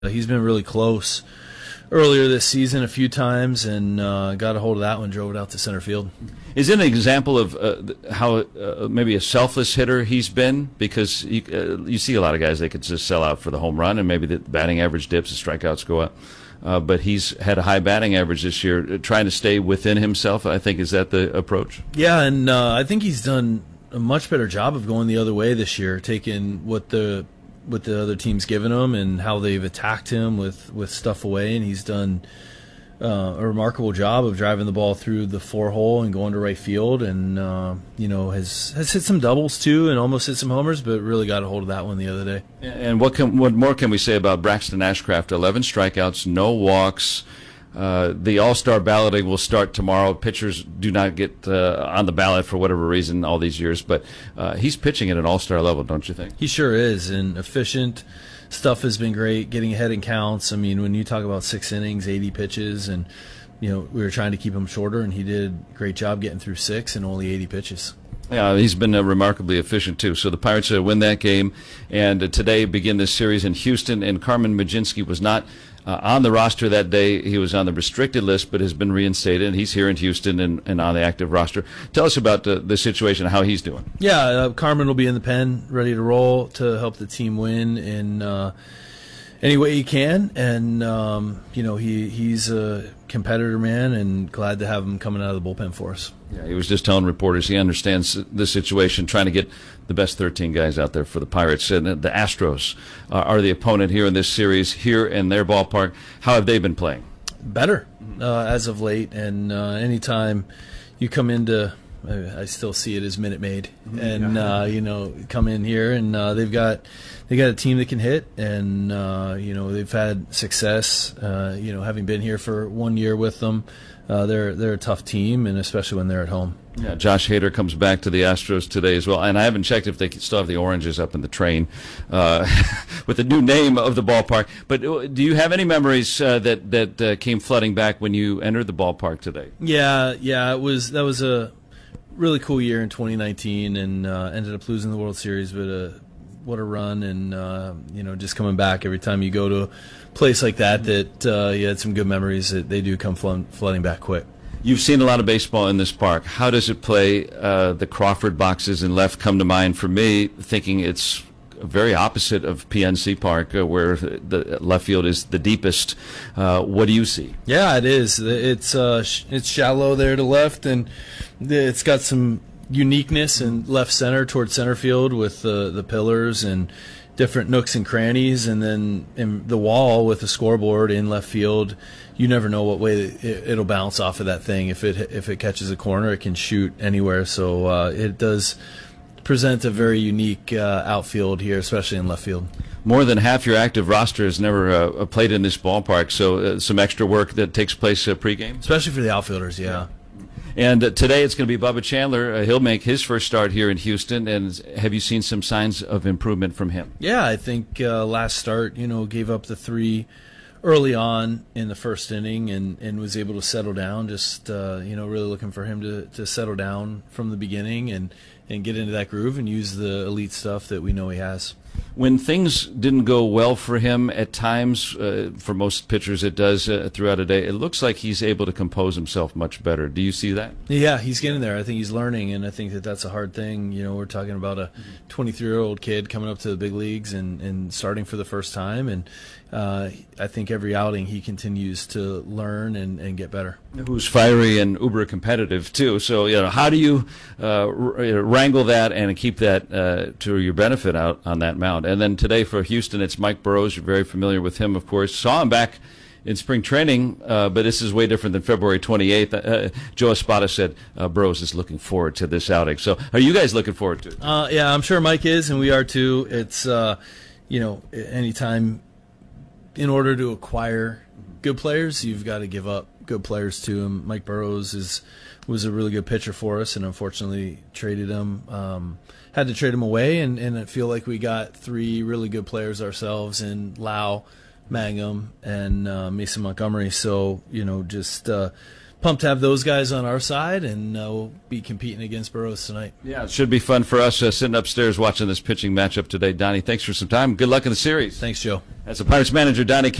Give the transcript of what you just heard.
He's been really close earlier this season a few times, and got a hold of that one, drove it out to center field. Is it an example of how maybe a selfless hitter he's been? Because you see a lot of guys, they could just sell out for the home run, and maybe the batting average dips, the strikeouts go up. But he's had a high batting average this year, trying to stay within himself, I think. Is that the approach? Yeah, and I think he's done a much better job of going the other way this year, taking what the other team's given him and how they've attacked him with stuff away, and he's done a remarkable job of driving the ball through the 4-hole and going to right field, and has hit some doubles too and almost hit some homers, but really got a hold of that one the other day. And what more can we say about Braxton Ashcraft? 11 strikeouts, no walks. The All-Star balloting will start tomorrow. Pitchers do not get on the ballot for whatever reason all these years, but he's pitching at an All-Star level, don't you think? He sure is, and efficient. Stuff has been great, getting ahead in counts. I mean, when you talk about 6 innings, 80 pitches, and we were trying to keep him shorter, and he did a great job getting through 6 and only 80 pitches. Yeah, he's been remarkably efficient, too. So the Pirates win that game, and today begin this series in Houston, and Carmen Mlodzinski was not on the roster that day. He was on the restricted list, but has been reinstated, and he's here in Houston and on the active roster. Tell us about the situation, how he's doing. Yeah, Carmen will be in the pen, ready to roll to help the team win in any way he can, and he's a competitor, man, and glad to have him coming out of the bullpen for us. Yeah, he was just telling reporters he understands the situation, trying to get the best 13 guys out there for the Pirates. And the Astros are the opponent here in this series, here in their ballpark. How have they been playing? Better as of late, and anytime you come into, I still see it as Minute Maid, and come in here, and they got a team that can hit, and they've had success. Having been here for 1 year with them, they're a tough team, and especially when they're at home. Yeah, Josh Hader comes back to the Astros today as well, and I haven't checked if they still have the oranges up in the train with the new name of the ballpark. But do you have any memories that came flooding back when you entered the ballpark today? Yeah, that was a really cool year in 2019, and ended up losing the World Series, but what a run, and just coming back every time you go to a place like that you had some good memories. That they do come flooding back quick. You've seen a lot of baseball in this park. How does it play? The Crawford boxes in left come to mind for me, thinking it's very opposite of PNC Park, where the left field is the deepest. What do you see? Yeah, it is. It's shallow there to left, and it's got some uniqueness in left center towards center field with the pillars and different nooks and crannies, and then in the wall with the scoreboard in left field. You never know what way it'll bounce off of that thing. If it catches a corner, it can shoot anywhere. So it does present a very unique outfield here, especially in left field. More than half your active roster has never played in this ballpark, so some extra work that takes place pregame? Especially for the outfielders, yeah. And today it's going to be Bubba Chandler. He'll make his first start here in Houston. And have you seen some signs of improvement from him? Yeah, I think last start, gave up the 3 early on in the first inning and was able to settle down. Just, really looking for him to settle down from the beginning and get into that groove and use the elite stuff that we know he has. When things didn't go well for him at times, for most pitchers it does throughout a day, it looks like he's able to compose himself much better. Do you see that? Yeah, he's getting there. I think he's learning, and I think that's a hard thing. We're talking about a 23-year-old kid coming up to the big leagues and starting for the first time, and I think every outing he continues to learn and get better. Who's fiery and uber competitive too. So how do you wrangle that and keep that to your benefit out on that mound? And then today for Houston, it's Mike Burrows. You're very familiar with him, of course. Saw him back in spring training, but this is way different than February 28th. Joe Espada said Burrows is looking forward to this outing. So are you guys looking forward to it? Yeah, I'm sure Mike is, and we are too. It's anytime. In order to acquire good players, you've got to give up good players to him. Mike Burrows was a really good pitcher for us, and unfortunately traded him. Had to trade him away, and I feel like we got 3 really good players ourselves in Lau, Mangum, and Mason Montgomery. So just pumped to have those guys on our side, and we'll be competing against Burroughs tonight. Yeah, it should be fun for us sitting upstairs watching this pitching matchup today. Donnie, thanks for some time. Good luck in the series. Thanks, Joe. As the Pirates manager, Donnie